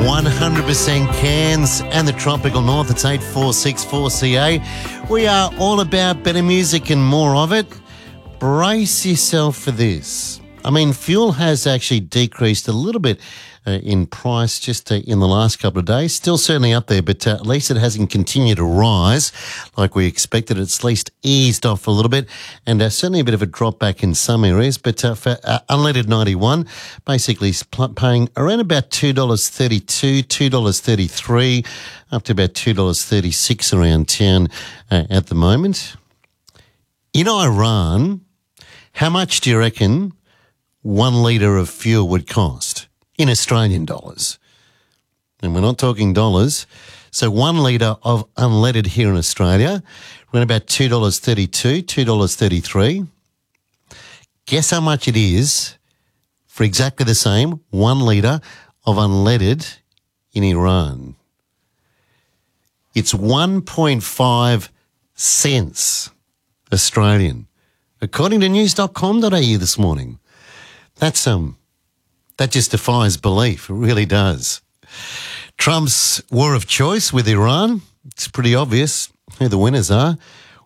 100% Cairns and the tropical north. It's 8464CA. We are all about better music and more of it. Brace yourself for this. I mean, fuel has actually decreased a little bit in price just in the last couple of days. Still certainly up there, but at least it hasn't continued to rise like we expected. It's at least eased off a little bit, and certainly a bit of a drop back in some areas. But for unleaded 91, basically paying around about $2.32, $2.33, up to about $2.36 around town at the moment. In Iran, how much do you reckon 1 litre of fuel would cost in Australian dollars? And we're not talking dollars. So 1 litre of unleaded here in Australia, we're at about $2.32, $2.33. Guess how much it is for exactly the same 1 litre of unleaded in Iran? It's 1.5 cents Australian, according to news.com.au this morning. That just defies belief. It really does. Trump's war of choice with Iran, it's pretty obvious who the winners are.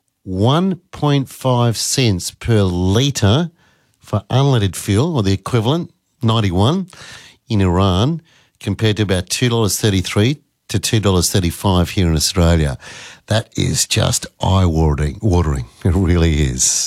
1.5 cents per litre for unleaded fuel, or the equivalent, 91, in Iran, compared to about $2.33 to $2.35 here in Australia. That is just eye-watering. It really is.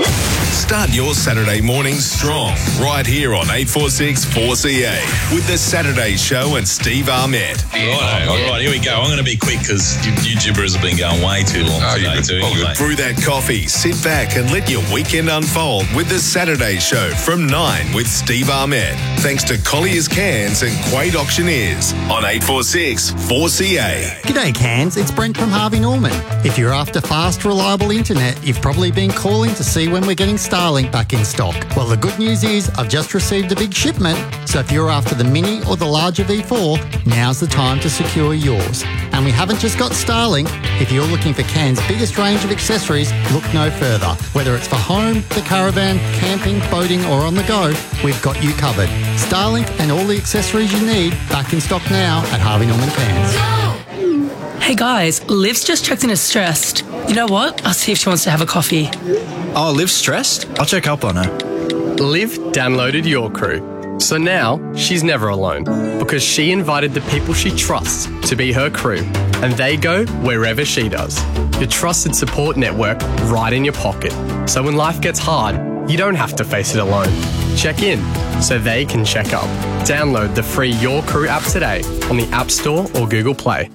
Start your Saturday morning strong right here on 846 4CA with the Saturday Show and Steve Ahmed. All right, here we go. I'm going to be quick because you gibberish have been going way too long today too. Anyway. Brew that coffee, sit back and let your weekend unfold with the Saturday Show from 9 with Steve Ahmed. Thanks to Collier's Cairns and Quade Auctioneers on 846 4CA. G'day Cairns, it's Brent from Harvey Norman. If you're after fast, reliable internet, you've probably been calling to see when we're getting Starlink back in stock. Well, the good news is I've just received a big shipment, so if you're after the mini or the larger V4, now's the time to secure yours. And we haven't just got Starlink. If you're looking for Cairns' biggest range of accessories, look no further. Whether it's for home, the caravan, camping, boating or on the go, we've got you covered. Starlink and all the accessories you need back in stock now at Harvey Norman Cairns. Hey guys, Liv's just checked in as stressed. You know what? I'll see if she wants to have a coffee. Oh, Liv's stressed? I'll check up on her. Liv downloaded Your Crew. So now she's never alone because she invited the people she trusts to be her crew, and they go wherever she does. Your trusted support network right in your pocket. So when life gets hard, you don't have to face it alone. Check in so they can check up. Download the free Your Crew app today on the App Store or Google Play.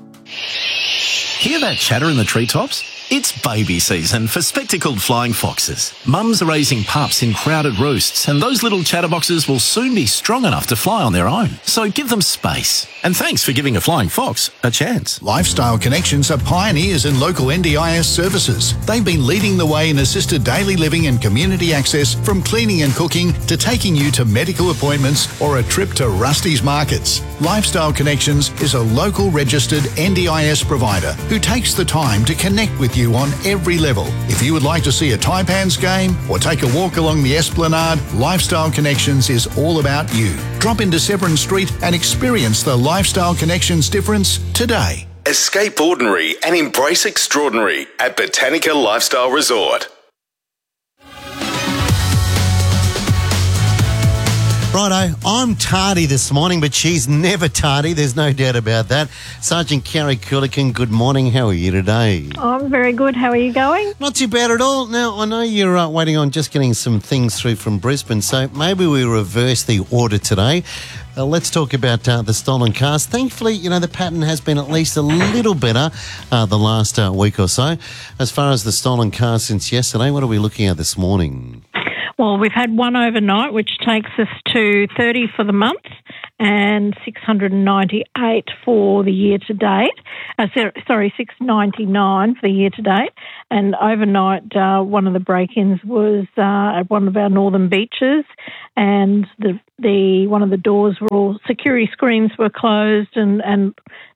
Hear that chatter in the treetops? It's baby season for spectacled flying foxes. Mums are raising pups in crowded roosts, and those little chatterboxes will soon be strong enough to fly on their own. So give them space. And thanks for giving a flying fox a chance. Lifestyle Connections are pioneers in local NDIS services. They've been leading the way in assisted daily living and community access, from cleaning and cooking to taking you to medical appointments or a trip to Rusty's Markets. Lifestyle Connections is a local registered NDIS provider who takes the time to connect with you on every level. If you would like to see a Taipans game or take a walk along the Esplanade, Lifestyle Connections is all about you. Drop into Severn Street and experience the Lifestyle Connections difference today. Escape ordinary and embrace extraordinary at Botanica Lifestyle Resort. Righto, I'm tardy this morning, but she's never tardy. There's no doubt about that. Sergeant Carrie Coolican, good morning. How are you today? I'm very good. How are you going? Not too bad at all. Now, I know you're waiting on just getting some things through from Brisbane, so maybe we reverse the order today. Let's talk about the stolen cars. Thankfully, the pattern has been at least a little better the last week or so. As far as the stolen cars since yesterday, what are we looking at this morning? Well, we've had one overnight, which takes us to 30 for the month and 698 for the year to date. 699 for the year to date. And overnight, one of the break-ins was at one of our northern beaches, and the one of the doors were all security screens were closed, and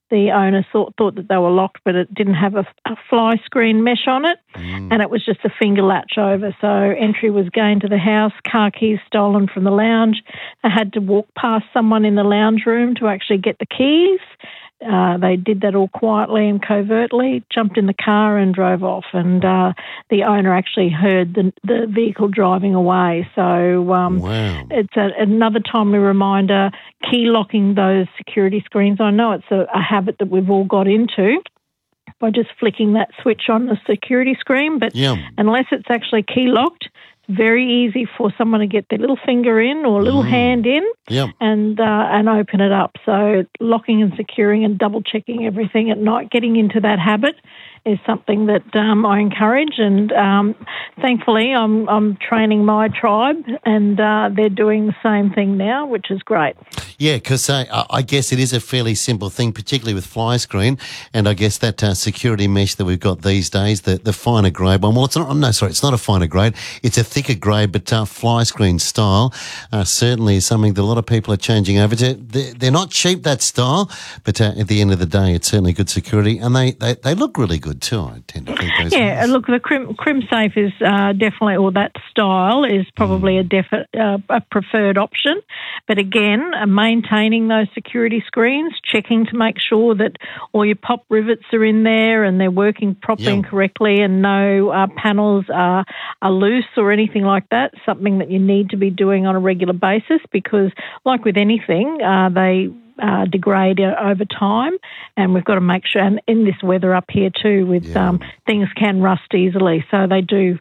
the owner thought that they were locked, but it didn't have a fly screen mesh on it, and it was just a finger latch over. So entry was gained to the house, car keys stolen from the lounge. They had to walk past someone in the lounge room to actually get the keys. They did that all quietly and covertly, jumped in the car and drove off, and the owner actually heard the vehicle driving away. So it's another timely reminder, key locking those security screens. I know it's a habit that we've all got into by just flicking that switch on the security screen, but unless it's actually key locked, very easy for someone to get their little finger in or little hand in and open it up. So locking and securing and double checking everything at night, getting into that habit is something that I encourage, and thankfully I'm training my tribe, and they're doing the same thing now, which is great. Yeah, because I guess it is a fairly simple thing, particularly with fly screen, and I guess that security mesh that we've got these days, the finer grade one. Well, it's not a finer grade. It's a thicker grade, but fly screen style certainly is something that a lot of people are changing over to. They're not cheap, that style, but at the end of the day, it's certainly good security, and they look really good too, I tend to think. Those look, the CrimSafe is definitely, or that style is probably a preferred option. But again, maintaining those security screens, checking to make sure that all your pop rivets are in there and they're working properly and correctly, and no panels are loose or anything like that, something that you need to be doing on a regular basis, because like with anything, they degrade over time, and we've got to make sure, and in this weather up here too, with things can rust easily, so they do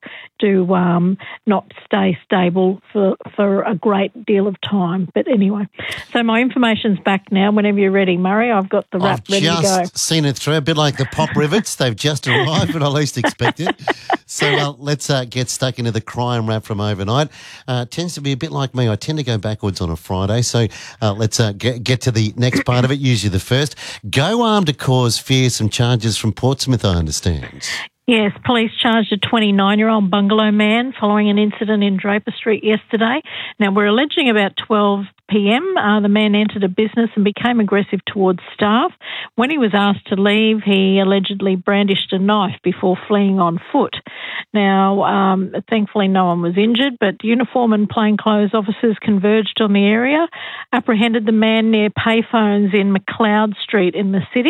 not stay stable for a great deal of time. But anyway, so my information's back now. Whenever you're ready, Murray, I've got the wrap ready to go. I've just seen it through, a bit like the pop rivets. They've just arrived when I least expected. So let's get stuck into the crime wrap from overnight. Tends to be a bit like me. I tend to go backwards on a Friday, so let's get to the next part of it, usually the first. Go armed to cause fearsome charges from Portsmouth, I understand. Yes, police charged a 29-year-old bungalow man following an incident in Draper Street yesterday. Now, we're alleging about 12 p.m. The man entered a business and became aggressive towards staff. When he was asked to leave, he allegedly brandished a knife before fleeing on foot. Now, thankfully no one was injured, but uniform and plainclothes officers converged on the area, apprehended the man near payphones in McLeod Street in the city.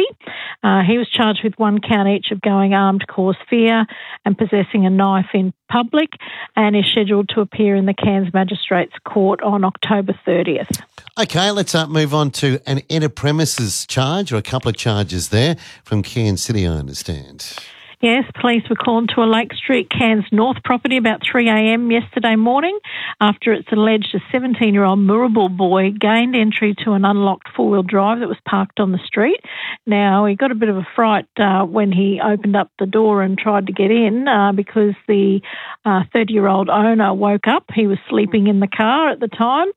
He was charged with 1 count each of going armed to cause fear and possessing a knife in public, and is scheduled to appear in the Cairns Magistrates Court on October 30th. Okay, let's move on to an enter-premises charge, or a couple of charges there from Cairns City, I understand. Yes, police were called to a Lake Street, Cairns North property about 3 a.m. yesterday morning after it's alleged a 17-year-old Moorabool boy gained entry to an unlocked four-wheel drive that was parked on the street. Now, he got a bit of a fright when he opened up the door and tried to get in because the 30-year-old owner woke up. He was sleeping in the car at the time.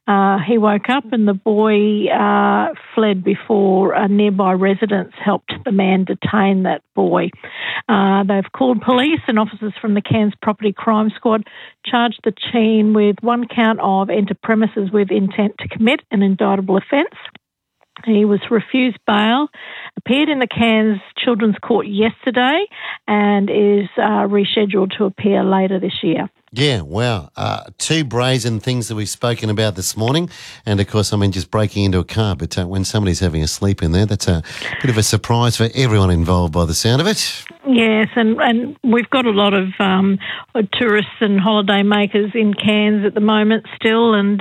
He woke up and the boy fled before nearby residents helped the man detain that boy. They've called police, and officers from the Cairns Property Crime Squad charged the teen with 1 count of enter premises with intent to commit an indictable offence. He was refused bail, appeared in the Cairns Children's Court yesterday, and is rescheduled to appear later this year. Yeah, wow. 2 brazen things that we've spoken about this morning. And, of course, just breaking into a car. But when somebody's having a sleep in there, that's a bit of a surprise for everyone involved by the sound of it. Yes, and we've got a lot of tourists and holiday makers in Cairns at the moment still, and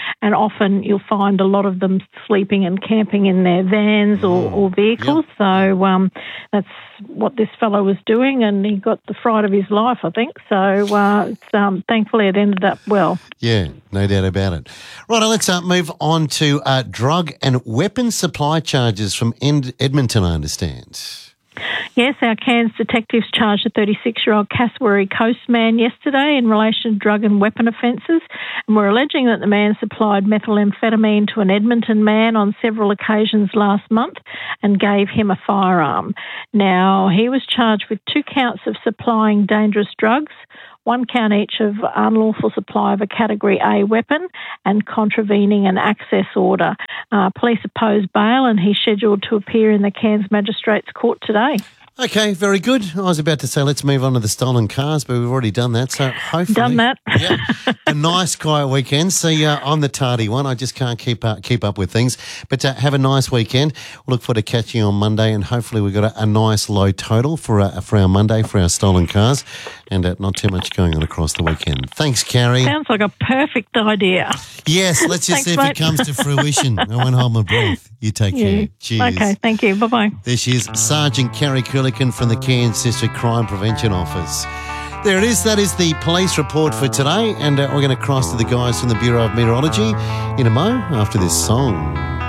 often you'll find a lot of them sleeping and camping in their vans or vehicles. Yep. So that's what this fellow was doing, and he got the fright of his life, I think. So thankfully it ended up well. Yeah, no doubt about it. Right, let's move on to drug and weapons supply charges from Edmonton, I understand. Yes, our Cairns detectives charged a 36-year-old Cassowary Coast man yesterday in relation to drug and weapon offences, and we're alleging that the man supplied methamphetamine to an Edmonton man on several occasions last month and gave him a firearm. Now, he was charged with 2 counts of supplying dangerous drugs, 1 count each of unlawful supply of a Category A weapon and contravening an access order. Police opposed bail, and he's scheduled to appear in the Cairns Magistrates Court today. Okay, very good. I was about to say let's move on to the stolen cars, but we've already done that. So hopefully, Done that. Yeah, a nice quiet weekend. See, I'm the tardy one. I just can't keep up with things. But have a nice weekend. We'll look forward to catching you on Monday, and hopefully we've got a nice low total for our Monday for our stolen cars, and not too much going on across the weekend. Thanks, Carrie. Sounds like a perfect idea. Yes, let's just see if it comes to fruition. I won't hold my breath. You take care. Cheers. Okay, thank you. Bye-bye. There she is, Sergeant Carrie Coolican from the Cairns District Crime Prevention Office. There it is. That is the police report for today, and we're going to cross to the guys from the Bureau of Meteorology in a mo after this song.